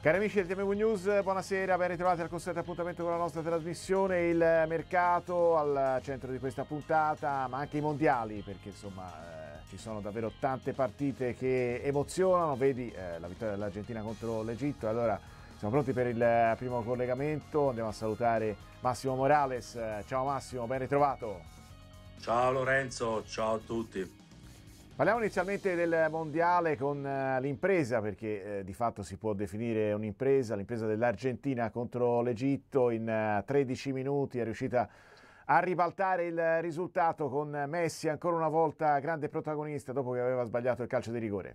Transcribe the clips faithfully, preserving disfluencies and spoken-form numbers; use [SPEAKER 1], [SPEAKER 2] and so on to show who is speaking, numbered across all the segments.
[SPEAKER 1] Cari amici del T M V News, buonasera, ben ritrovati al consueto appuntamento con la nostra trasmissione. Il mercato al centro di questa puntata, ma anche i mondiali, perché insomma eh, ci sono davvero tante partite che emozionano. Vedi eh, la vittoria dell'Argentina contro l'Egitto. Allora siamo pronti per il primo collegamento, andiamo a salutare Massimo Morales. Ciao Massimo, ben ritrovato.
[SPEAKER 2] Ciao Lorenzo, ciao a tutti.
[SPEAKER 1] Parliamo inizialmente del mondiale con l'impresa, perché eh, di fatto si può definire un'impresa, l'impresa dell'Argentina contro l'Egitto. In uh, tredici minuti è riuscita a ribaltare il risultato con Messi ancora una volta grande protagonista dopo che aveva sbagliato il calcio di rigore.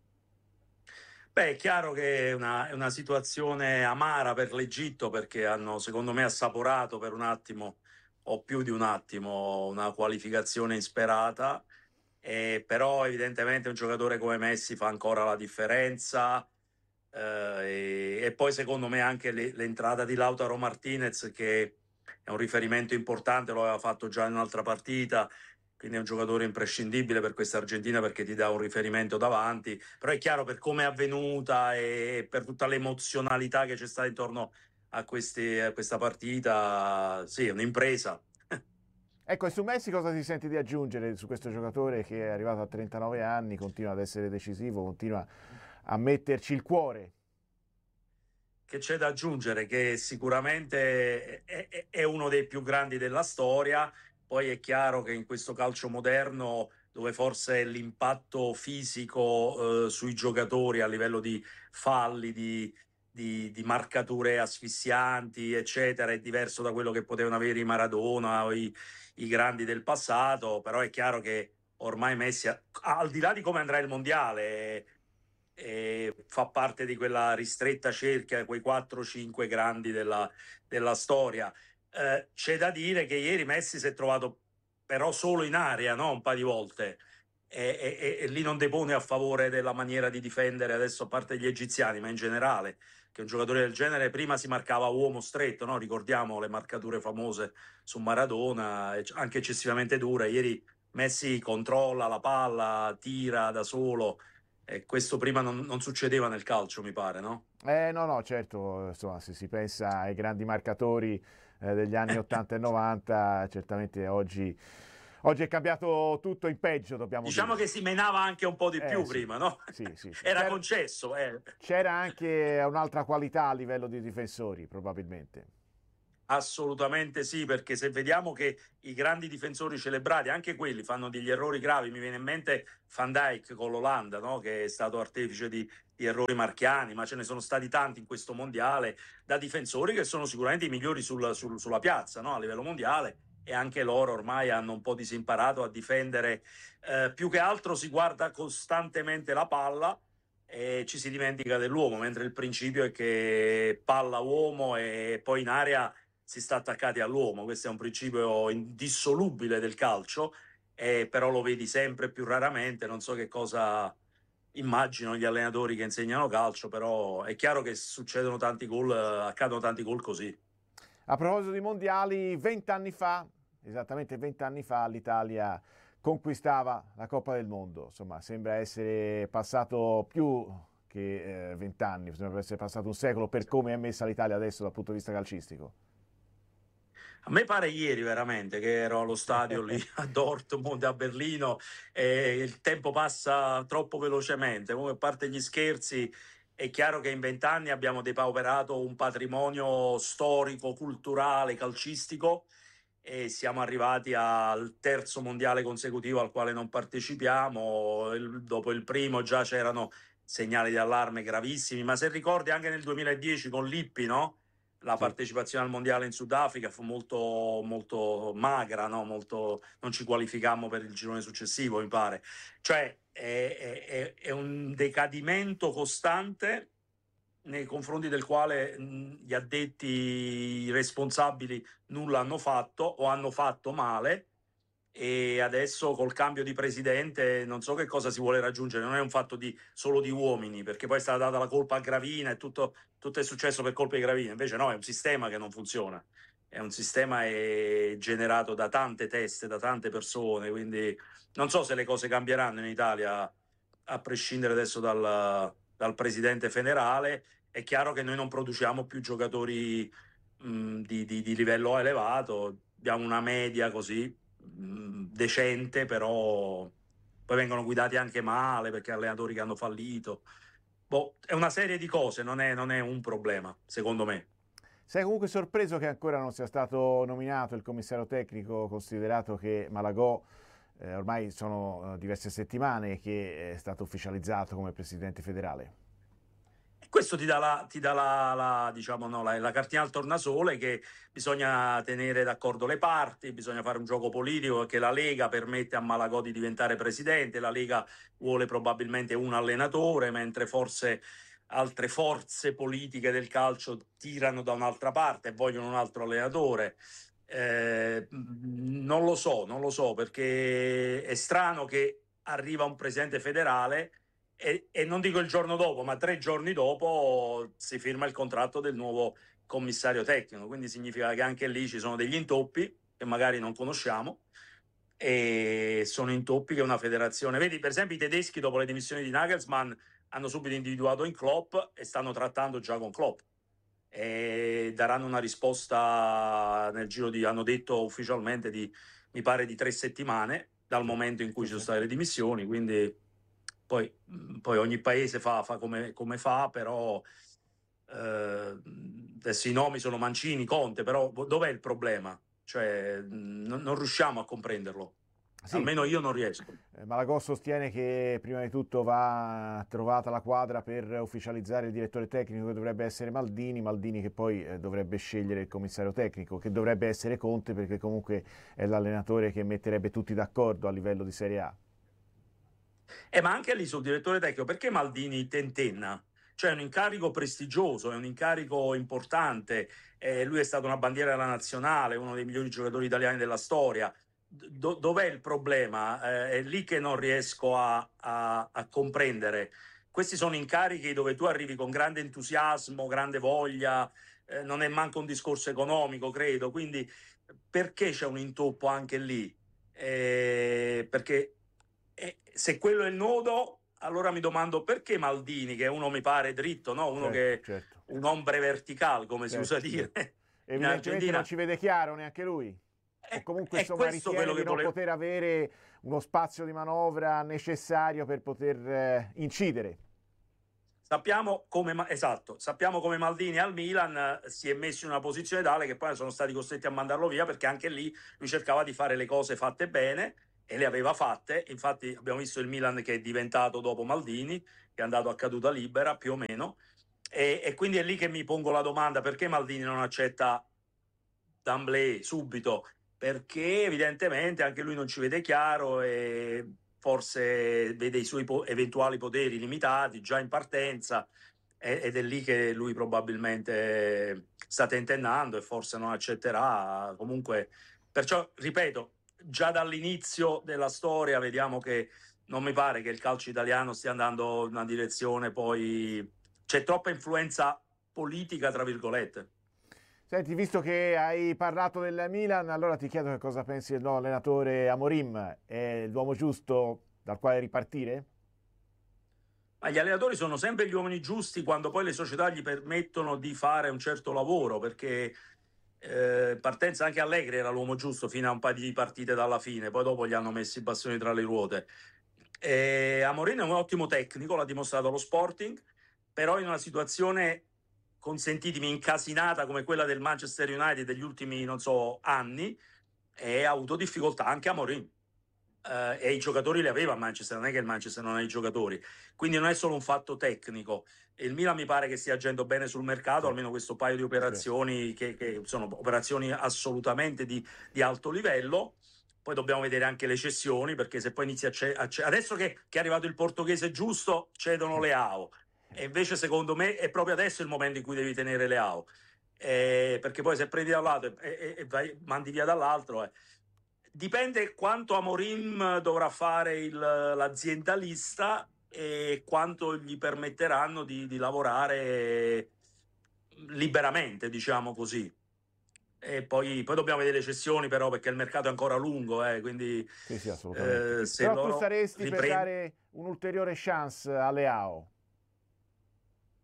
[SPEAKER 2] Beh, è chiaro che è una, è una situazione amara per l'Egitto, perché hanno secondo me assaporato per un attimo o più di un attimo una qualificazione insperata. Eh, però evidentemente un giocatore come Messi fa ancora la differenza, eh, e, e poi secondo me anche le, l'entrata di Lautaro Martinez, che è un riferimento importante, lo aveva fatto già in un'altra partita, quindi è un giocatore imprescindibile per questa Argentina perché ti dà un riferimento davanti. Però è chiaro, per come è avvenuta e per tutta l'emozionalità che c'è stata intorno a, questi, a questa partita, sì, è un'impresa.
[SPEAKER 1] Ecco, e su Messi cosa ti senti di aggiungere su questo giocatore che è arrivato a trentanove anni, continua ad essere decisivo, continua a metterci il cuore?
[SPEAKER 2] Che c'è da aggiungere? Che sicuramente è, è- è uno dei più grandi della storia. Poi è chiaro che in questo calcio moderno, dove forse l'impatto fisico eh, sui giocatori a livello di falli, di, di- di marcature asfissianti, eccetera, è diverso da quello che potevano avere i Maradona o i, i grandi del passato. Però è chiaro che ormai Messi, al di là di come andrà il mondiale, e fa parte di quella ristretta cerchia, quei quattro cinque grandi della, della storia. Eh, c'è da dire che ieri Messi si è trovato però solo in area, no? Un paio di volte. E, e- e lì non depone a favore della maniera di difendere, adesso a parte gli egiziani, ma in generale, che un giocatore del genere prima si marcava uomo stretto, no? Ricordiamo le marcature famose su Maradona, anche eccessivamente dure. Ieri Messi controlla la palla, tira da solo. E questo prima non, non succedeva nel calcio, mi pare, no?
[SPEAKER 1] Eh, no, no, certo, insomma, se si pensa ai grandi marcatori eh, degli anni ottanta e novanta, certamente oggi, oggi è cambiato tutto in peggio, dobbiamo
[SPEAKER 2] Diciamo
[SPEAKER 1] dire.
[SPEAKER 2] che si menava anche un po' di
[SPEAKER 1] Eh
[SPEAKER 2] più
[SPEAKER 1] sì,
[SPEAKER 2] prima, no?
[SPEAKER 1] sì, sì, sì.
[SPEAKER 2] Era
[SPEAKER 1] C'era,
[SPEAKER 2] concesso, eh.
[SPEAKER 1] c'era anche un'altra qualità a livello di difensori, probabilmente.
[SPEAKER 2] Assolutamente sì, perché se vediamo che i grandi difensori celebrati, anche quelli, fanno degli errori gravi, mi viene in mente Van Dijk con l'Olanda, no? Che è stato artefice di, di errori marchiani, ma ce ne sono stati tanti in questo mondiale, da difensori che sono sicuramente i migliori sul, sul, sulla piazza, no? A livello mondiale, e anche loro ormai hanno un po' disimparato a difendere. Eh, più che altro si guarda costantemente la palla e ci si dimentica dell'uomo, mentre il principio è che palla uomo e poi in area si sta attaccati all'uomo. Questo è un principio indissolubile del calcio, eh, però lo vedi sempre più raramente. Non so che cosa immagino gli allenatori che insegnano calcio, però è chiaro che succedono tanti gol, accadono tanti gol così.
[SPEAKER 1] A proposito di mondiali, vent'anni fa, esattamente vent'anni fa, l'Italia conquistava la Coppa del Mondo. Insomma, sembra essere passato più che vent'anni, sembra essere passato un secolo per come è messa l'Italia adesso dal punto di vista calcistico.
[SPEAKER 2] A me pare ieri veramente che ero allo stadio lì a Dortmund, a Berlino, e il tempo passa troppo velocemente. Come, a parte gli scherzi, è chiaro che in vent'anni abbiamo depauperato un patrimonio storico, culturale, calcistico, e siamo arrivati al terzo mondiale consecutivo al quale non partecipiamo. Il- dopo il primo già c'erano segnali di allarme gravissimi, ma se ricordi anche nel duemiladieci con Lippi, no? La
[SPEAKER 1] Sì.
[SPEAKER 2] partecipazione al mondiale in Sudafrica fu molto, molto magra, no? Molto, non ci qualificammo per il girone successivo, mi pare. Cioè è, è- è un decadimento costante nei confronti del quale mh, gli addetti, i responsabili nulla hanno fatto o hanno fatto male, e adesso col cambio di presidente non so che cosa si vuole raggiungere. Non è un fatto di, solo di uomini, perché poi è stata data la colpa a Gravina e tutto, tutto è successo per colpa di Gravina. Invece no, è un sistema che non funziona, è un sistema è generato da tante teste, da tante persone, quindi non so se le cose cambieranno in Italia a prescindere adesso dal, dal presidente federale. è chiaro che noi non produciamo più giocatori mh, di, di, di livello elevato, abbiamo una media così mh, decente, però poi vengono guidati anche male perché allenatori che hanno fallito. Boh, è una serie di cose, non è, non è un problema, secondo me.
[SPEAKER 1] Sei comunque sorpreso che ancora non sia stato nominato il commissario tecnico, considerato che Malagò eh, ormai sono eh, diverse settimane che è stato ufficializzato come presidente federale?
[SPEAKER 2] Questo ti dà la, ti dà la, la, diciamo, no, la, la cartina al tornasole, che bisogna tenere d'accordo le parti, bisogna fare un gioco politico, che la Lega permette a Malagò di diventare presidente, la Lega vuole probabilmente un allenatore, mentre forse altre forze politiche del calcio tirano da un'altra parte e vogliono un altro allenatore. Eh, non lo so, non lo so, perché è strano che arriva un presidente federale e, e non dico il giorno dopo, ma tre giorni dopo si firma il contratto del nuovo commissario tecnico, quindi significa che anche lì ci sono degli intoppi che magari non conosciamo, e sono intoppi che una federazione... Vedi, per esempio i tedeschi dopo le dimissioni di Nagelsmann hanno subito individuato in Klopp e stanno trattando già con Klopp e daranno una risposta nel giro di, hanno detto ufficialmente, di, mi pare, di tre settimane dal momento in cui ci sono state le dimissioni, quindi poi, poi ogni paese fa, fa come, come fa, però eh, adesso i nomi sono Mancini, Conte, però dov'è il problema? Cioè non, non riusciamo a comprenderlo.
[SPEAKER 1] Sì,
[SPEAKER 2] Almeno io non riesco.
[SPEAKER 1] Malagò sostiene che prima di tutto va trovata la quadra per ufficializzare il direttore tecnico, che dovrebbe essere Maldini, Maldini che poi eh, dovrebbe scegliere il commissario tecnico, che dovrebbe essere Conte, perché comunque è l'allenatore che metterebbe tutti d'accordo a livello di Serie A.
[SPEAKER 2] Eh, ma anche lì sul direttore tecnico, perché Maldini tentenna? Cioè è un incarico prestigioso, è un incarico importante, eh, lui è stato una bandiera della nazionale, uno dei migliori giocatori italiani della storia. Do- dov'è il problema? Eh, è lì che non riesco a, a, a comprendere. Questi sono incarichi dove tu arrivi con grande entusiasmo, grande voglia, eh, non è manco un discorso economico, credo, quindi perché c'è un intoppo anche lì? Eh, perché eh, se quello è il nodo, allora mi domando perché Maldini, che è uno mi pare dritto, no? Uno
[SPEAKER 1] Certo,
[SPEAKER 2] che
[SPEAKER 1] certo.
[SPEAKER 2] un ombre vertical, come
[SPEAKER 1] Certo,
[SPEAKER 2] si usa dire
[SPEAKER 1] certo.
[SPEAKER 2] in
[SPEAKER 1] Evidentemente non
[SPEAKER 2] Argentina.
[SPEAKER 1] ci vede chiaro neanche lui. O
[SPEAKER 2] È,
[SPEAKER 1] comunque
[SPEAKER 2] è
[SPEAKER 1] insomma
[SPEAKER 2] questo
[SPEAKER 1] ritiene
[SPEAKER 2] quello
[SPEAKER 1] di
[SPEAKER 2] che
[SPEAKER 1] non
[SPEAKER 2] volevo.
[SPEAKER 1] poter avere uno spazio di manovra necessario per poter eh, incidere.
[SPEAKER 2] Sappiamo come, esatto, sappiamo come Maldini al Milan eh, si è messo in una posizione tale che poi sono stati costretti a mandarlo via, perché anche lì lui cercava di fare le cose fatte bene e le aveva fatte. Infatti abbiamo visto il Milan che è diventato dopo Maldini, che è andato a caduta libera più o meno, e, e quindi è lì che mi pongo la domanda: perché Maldini non accetta d'emblée, subito? Perché evidentemente anche lui non ci vede chiaro e forse vede i suoi po- eventuali poteri limitati già in partenza, ed è lì che lui probabilmente sta tentennando e forse non accetterà. Comunque, perciò ripeto, già dall'inizio della storia vediamo che non mi pare che il calcio italiano stia andando in una direzione, poi c'è troppa influenza politica, tra virgolette.
[SPEAKER 1] Senti, visto che hai parlato del Milan, allora ti chiedo che cosa pensi del nuovo allenatore Amorim. È l'uomo giusto dal quale ripartire?
[SPEAKER 2] Ma gli allenatori sono sempre gli uomini giusti quando poi le società gli permettono di fare un certo lavoro, perché eh, partenza anche Allegri era l'uomo giusto fino a un paio di partite dalla fine, poi dopo gli hanno messo i bastoni tra le ruote. E Amorim è un ottimo tecnico, l'ha dimostrato allo Sporting, però in una situazione, consentitemi, incasinata come quella del Manchester United degli ultimi, non so, anni, e ha avuto difficoltà anche Amorim. Uh, e i giocatori li aveva a Manchester, non è che il Manchester non ha i giocatori, quindi non è solo un fatto tecnico. Il Milan mi pare che stia agendo bene sul mercato,
[SPEAKER 1] Sì.
[SPEAKER 2] almeno questo paio di operazioni, sì. che, che sono operazioni assolutamente di, di alto livello. Poi dobbiamo vedere anche le cessioni, perché se poi inizia a, ce- a ce- adesso che, che è arrivato il portoghese giusto, cedono Leao, e invece secondo me è proprio adesso il momento in cui devi tenere Leao, eh, perché poi se prendi da un lato e, e, e vai, mandi via dall'altro, eh. Dipende quanto Amorim dovrà fare il, l'aziendalista e quanto gli permetteranno di, di lavorare liberamente, diciamo così. E poi, poi dobbiamo vedere le cessioni, però, perché il mercato è ancora lungo, eh, quindi
[SPEAKER 1] Sì, sì, assolutamente.
[SPEAKER 2] eh, se
[SPEAKER 1] Però tu
[SPEAKER 2] loro
[SPEAKER 1] saresti per
[SPEAKER 2] riprendono...
[SPEAKER 1] dare un'ulteriore chance a Leao?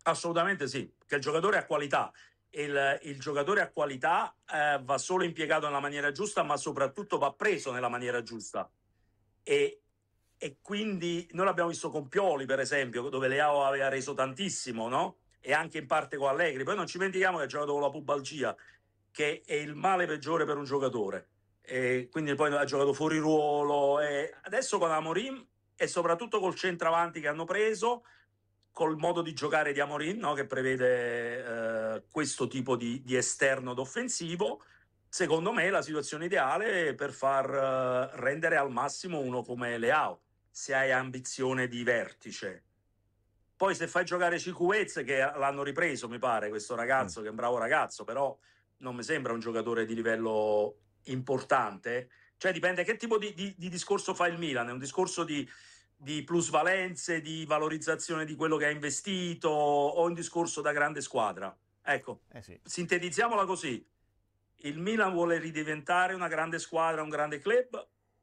[SPEAKER 2] Assolutamente sì, che il giocatore ha qualità. Il, il giocatore a qualità eh, va solo impiegato nella maniera giusta, ma soprattutto va preso nella maniera giusta. E, e quindi noi l'abbiamo visto con Pioli, per esempio, dove Leao aveva reso tantissimo, no? E anche in parte con Allegri. Poi non ci dimentichiamo che ha giocato con la pubalgia, che è il male peggiore per un giocatore. E quindi poi ha giocato fuori ruolo. E adesso con Amorim e soprattutto col centravanti che hanno preso, col modo di giocare di Amorim, no? Che prevede eh, questo tipo di, di esterno d'offensivo, secondo me è la situazione ideale per far uh, rendere al massimo uno come Leao, se hai ambizione di vertice. Poi se fai giocare Cicuez, che l'hanno ripreso, mi pare, questo ragazzo, mm. che è un bravo ragazzo, però non mi sembra un giocatore di livello importante. Cioè dipende che tipo di, di, di discorso fa il Milan, è un discorso di, di plusvalenze, di valorizzazione di quello che ha investito, o un discorso da grande squadra. Ecco, eh sì. Sintetizziamola così. Il Milan vuole ridiventare una grande squadra, un grande club,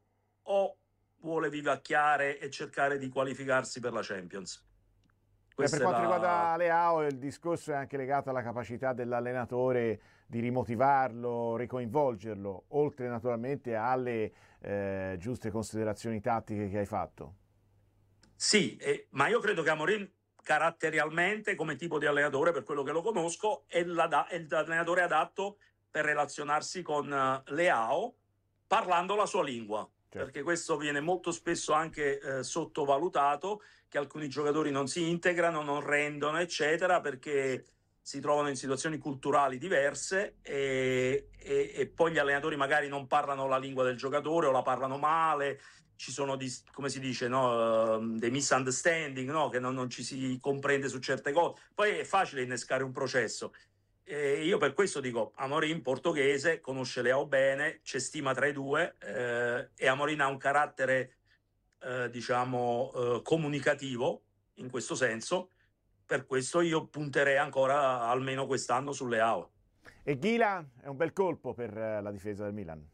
[SPEAKER 2] o vuole vivacchiare e cercare di qualificarsi per la Champions?
[SPEAKER 1] Beh, per quanto la... riguarda Leao, il discorso è anche legato alla capacità dell'allenatore di rimotivarlo, ricoinvolgerlo, oltre naturalmente alle eh, giuste considerazioni tattiche che hai fatto.
[SPEAKER 2] Sì, eh, ma io credo che Amorim caratterialmente, come tipo di allenatore, per quello che lo conosco, è, la, è l'allenatore adatto per relazionarsi con uh, Leao parlando la sua lingua, certo. Perché questo viene molto spesso anche eh, sottovalutato, che alcuni giocatori non si integrano, non rendono, eccetera, perché si trovano in situazioni culturali diverse e, e, e poi gli allenatori magari non parlano la lingua del giocatore o la parlano male, ci sono, di, come si dice, no, uh, dei misunderstanding, no? Che non, non ci si comprende su certe cose. Poi è facile innescare un processo. E io per questo dico, Amorim portoghese, conosce Leao bene, c'è stima tra i due, eh, e Amorim ha un carattere, eh, diciamo, eh, comunicativo, in questo senso. Per questo io punterei ancora, almeno quest'anno, su Leao.
[SPEAKER 1] E Ghila è un bel colpo per la difesa del Milan?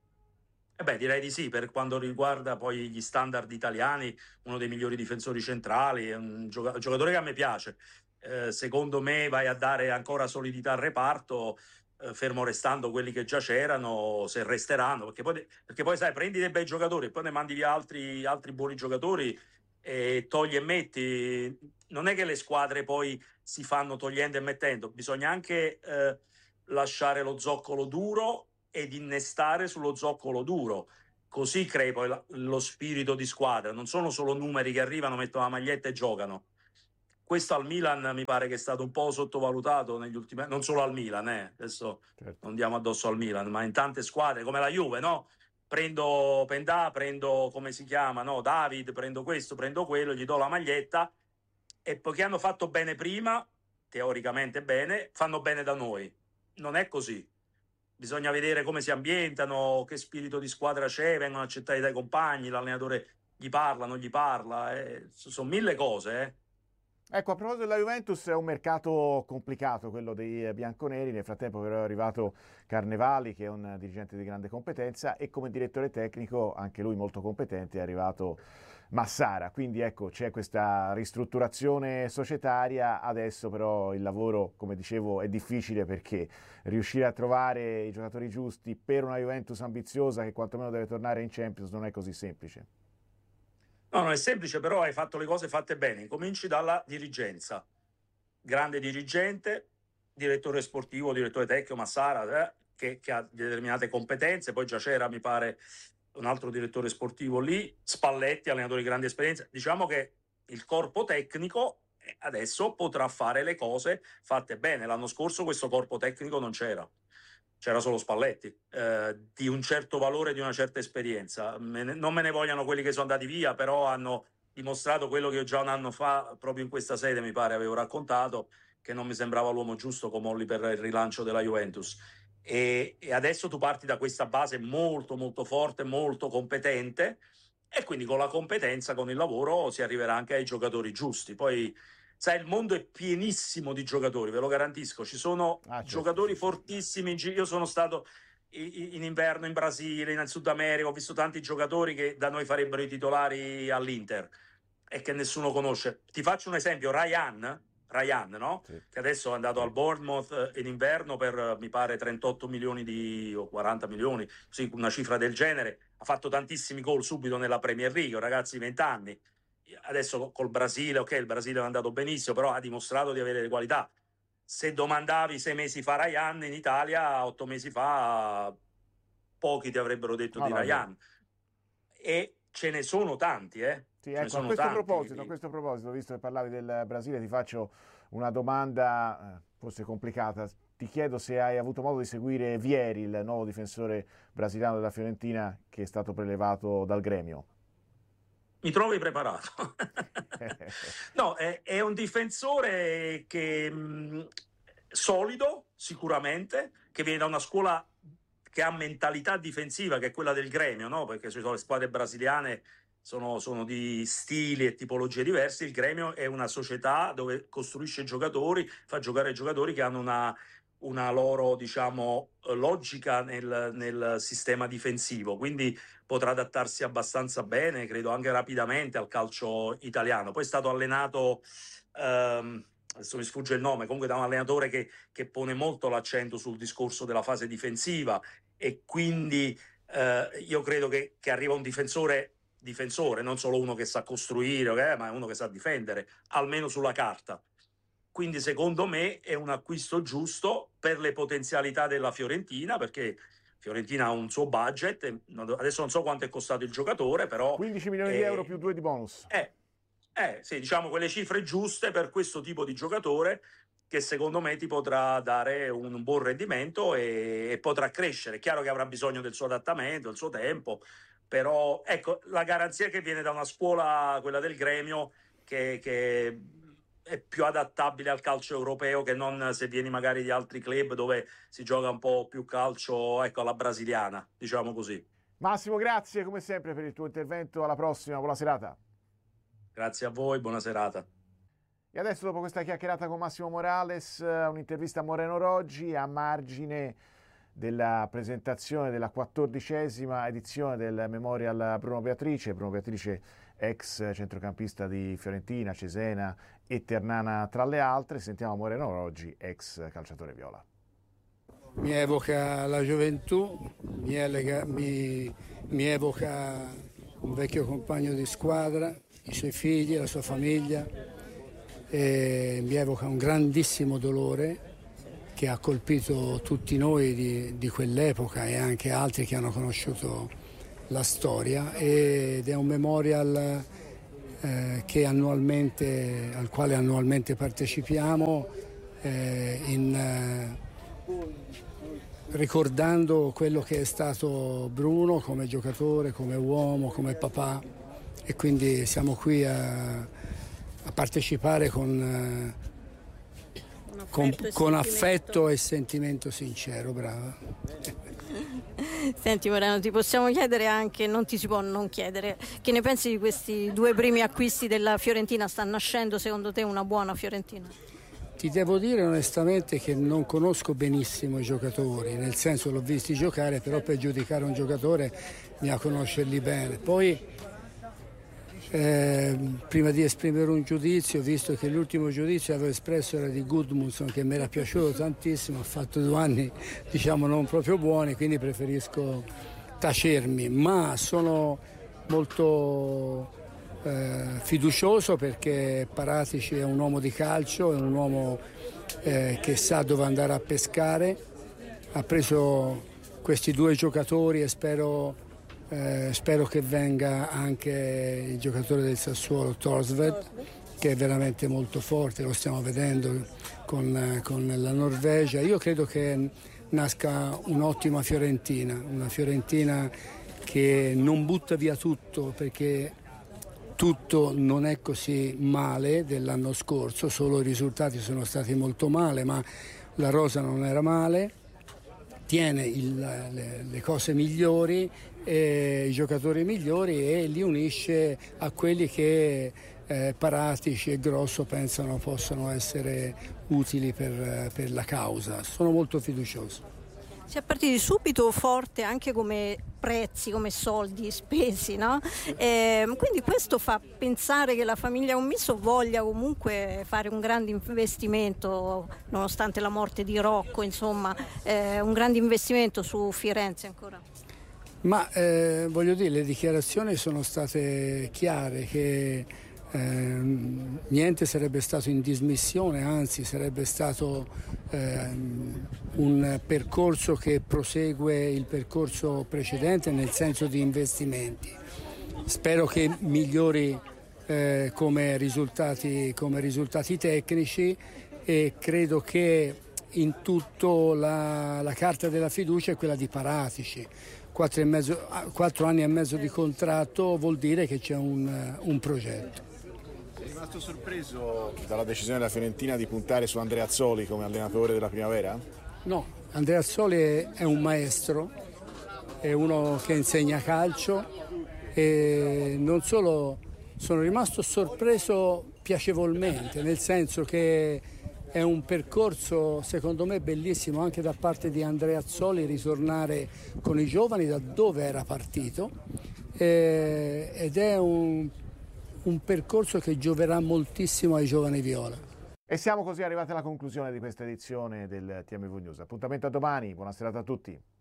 [SPEAKER 2] Eh beh, direi di sì, per quanto riguarda poi gli standard italiani, uno dei migliori difensori centrali, è un gioca- giocatore che a me piace. Eh, secondo me vai a dare ancora solidità al reparto, eh, fermo restando quelli che già c'erano, se resteranno, perché poi, perché poi sai, prendi dei bei giocatori e poi ne mandi via altri, altri buoni giocatori e togli e metti. Non è che le squadre poi si fanno togliendo e mettendo, bisogna anche eh, lasciare lo zoccolo duro ed innestare sullo zoccolo duro, così crei poi la, lo spirito di squadra. Non sono solo numeri che arrivano, mettono la maglietta e giocano. Questo al Milan mi pare che è stato un po' sottovalutato negli ultimi anni, non solo al Milan, eh. Adesso certo. Non diamo addosso al Milan, ma in tante squadre come la Juve, no? Prendo Pendà, prendo, come si chiama, no? David, prendo questo, prendo quello, gli do la maglietta, e poiché hanno fatto bene prima, teoricamente bene, fanno bene da noi. Non è così. Bisogna vedere come si ambientano, che spirito di squadra c'è, vengono accettati dai compagni, l'allenatore gli parla, non gli parla, eh. Sono mille cose. Eh.
[SPEAKER 1] Ecco, a proposito della Juventus, è un mercato complicato quello dei bianconeri. Nel frattempo però è arrivato Carnevali, che è un dirigente di grande competenza, e come direttore tecnico, anche lui molto competente, è arrivato Massara. Quindi ecco, c'è questa ristrutturazione societaria. Adesso però il lavoro, come dicevo, è difficile, perché riuscire a trovare i giocatori giusti per una Juventus ambiziosa che quantomeno deve tornare in Champions non è così semplice.
[SPEAKER 2] No, non è semplice, però hai fatto le cose fatte bene. Cominci dalla dirigenza. Grande dirigente, direttore sportivo, direttore tecnico, Massara, eh, che, che ha determinate competenze. Poi già c'era, mi pare, un altro direttore sportivo lì, Spalletti, allenatore di grande esperienza. Diciamo che il corpo tecnico adesso potrà fare le cose fatte bene. L'anno scorso questo corpo tecnico non c'era. C'era solo Spalletti, eh, di un certo valore, di una certa esperienza. Me ne, non me ne vogliano quelli che sono andati via, però hanno dimostrato quello che io già un anno fa, proprio in questa sede, mi pare, avevo raccontato, che non mi sembrava l'uomo giusto Comolli per il rilancio della Juventus. E, e adesso tu parti da questa base molto, molto forte, molto competente, e quindi con la competenza, con il lavoro, si arriverà anche ai giocatori giusti. Poi sai, il mondo è pienissimo di giocatori, ve lo garantisco. Ci sono ah, certo, giocatori certo. fortissimi. Io sono stato in inverno in Brasile, in Sud America, ho visto tanti giocatori che da noi farebbero i titolari all'Inter e che nessuno conosce. Ti faccio un esempio: Ryan, Ryan, no?
[SPEAKER 1] Sì.
[SPEAKER 2] Che adesso è andato al Bournemouth in inverno per, mi pare, trentotto milioni di, o quaranta milioni, sì, una cifra del genere. Ha fatto tantissimi gol subito nella Premier League, ragazzi di venti anni. Adesso col Brasile, ok, il Brasile è andato benissimo, però ha dimostrato di avere le qualità. Se domandavi sei mesi fa Ryan in Italia, otto mesi fa, pochi ti avrebbero detto no, di no, Ryan. No. E ce ne sono tanti, eh?
[SPEAKER 1] Sì, ecco, a questo, proposito, a questo proposito, visto che parlavi del Brasile, ti faccio una domanda forse complicata. Ti chiedo se hai avuto modo di seguire Vieri, il nuovo difensore brasiliano della Fiorentina che è stato prelevato dal Gremio.
[SPEAKER 2] Mi trovi preparato. No, è, è un difensore che mh, solido, sicuramente, che viene da una scuola che ha mentalità difensiva, che è quella del Gremio, no? Perché ci sono le squadre brasiliane, sono, sono di stili e tipologie diversi. Il Gremio è una società dove costruisce giocatori, fa giocare giocatori che hanno una, una loro, diciamo, logica nel, nel sistema difensivo, quindi potrà adattarsi abbastanza bene, credo anche rapidamente, al calcio italiano. Poi è stato allenato, ehm, adesso mi sfugge il nome, comunque da un allenatore che, che pone molto l'accento sul discorso della fase difensiva, e quindi eh, io credo che, che arriva un difensore difensore, non solo uno che sa costruire, okay, ma è uno che sa difendere, almeno sulla carta. Quindi secondo me è un acquisto giusto per le potenzialità della Fiorentina, perché Fiorentina ha un suo budget, adesso non so quanto è costato il giocatore, però
[SPEAKER 1] quindici milioni eh, di euro più due di bonus.
[SPEAKER 2] Eh, eh, sì, diciamo quelle cifre giuste per questo tipo di giocatore, che secondo me ti potrà dare un buon rendimento e, e potrà crescere. È chiaro che avrà bisogno del suo adattamento, del suo tempo, però ecco, la garanzia che viene da una scuola, quella del Gremio, che, che è più adattabile al calcio europeo che non se vieni magari di altri club dove si gioca un po' più calcio, ecco, alla brasiliana, diciamo così.
[SPEAKER 1] Massimo, grazie come sempre per il tuo intervento, alla prossima, buona serata.
[SPEAKER 2] Grazie a voi, buona serata.
[SPEAKER 1] E adesso, dopo questa chiacchierata con Massimo Morales, un'intervista a Moreno Roggi a margine della presentazione della quattordicesima edizione del Memorial Bruno Beatrice. Bruno Beatrice, ex centrocampista di Fiorentina, Cesena e Ternana tra le altre. Sentiamo Moreno Roggi, ex calciatore viola.
[SPEAKER 3] Mi evoca la gioventù, mi, elega, mi, mi evoca un vecchio compagno di squadra, i suoi figli, la sua famiglia, e mi evoca un grandissimo dolore che ha colpito tutti noi di, di quell'epoca e anche altri che hanno conosciuto la storia, ed è un memorial eh, che annualmente, al quale annualmente partecipiamo eh, in, eh, ricordando quello che è stato Bruno come giocatore, come uomo, come papà, e quindi siamo qui a, a partecipare con, eh, con, affetto, con affetto e sentimento sincero. Brava.
[SPEAKER 4] Senti Moreno, ti possiamo chiedere anche, non ti si può non chiedere, che ne pensi di questi due primi acquisti della Fiorentina? Sta nascendo secondo te una buona Fiorentina?
[SPEAKER 3] Ti devo dire onestamente che non conosco benissimo i giocatori, nel senso l'ho visti giocare, però per giudicare un giocatore bisogna conoscerli bene. Poi eh, prima di esprimere un giudizio, visto che l'ultimo giudizio avevo espresso era di Gudmundsson, che mi era piaciuto tantissimo, ha fatto due anni diciamo non proprio buoni, quindi preferisco tacermi, ma sono molto Eh, fiducioso perché Paratici è un uomo di calcio, è un uomo eh, che sa dove andare a pescare. Ha preso questi due giocatori e spero, eh, spero che venga anche il giocatore del Sassuolo, Thorsved, che è veramente molto forte, lo stiamo vedendo con, con la Norvegia. Io credo che nasca un'ottima Fiorentina, una Fiorentina che non butta via tutto, perché tutto non è così male dell'anno scorso, solo i risultati sono stati molto male, ma la rosa non era male, tiene il, le, le cose migliori, e i giocatori migliori, e li unisce a quelli che eh, Paratici e Grosso pensano possano essere utili per, per la causa. Sono molto fiducioso.
[SPEAKER 4] Si è partiti subito forte anche come prezzi, come soldi spesi, no? E quindi questo fa pensare che la famiglia Commisso voglia comunque fare un grande investimento, nonostante la morte di Rocco, insomma, eh, un grande investimento su Firenze ancora.
[SPEAKER 3] Ma eh, voglio dire, le dichiarazioni sono state chiare che eh, niente sarebbe stato in dismissione, anzi sarebbe stato eh, un percorso che prosegue il percorso precedente nel senso di investimenti. Spero che migliori eh, come risultati, come risultati tecnici, e credo che in tutto la, la carta della fiducia è quella di Paratici. Quattro, e mezzo, quattro anni e mezzo di contratto vuol dire che c'è un, un progetto.
[SPEAKER 1] Sei rimasto sorpreso dalla decisione della Fiorentina di puntare su Andreazzoli come allenatore della primavera?
[SPEAKER 3] No, Andreazzoli è, è un maestro, è uno che insegna calcio, e non solo sono rimasto sorpreso piacevolmente, nel senso che è un percorso secondo me bellissimo anche da parte di Andreazzoli, ritornare con i giovani da dove era partito, eh, ed è un, un percorso che gioverà moltissimo ai giovani viola.
[SPEAKER 1] E siamo così arrivati alla conclusione di questa edizione del T M V News. Appuntamento a domani, buona serata a tutti.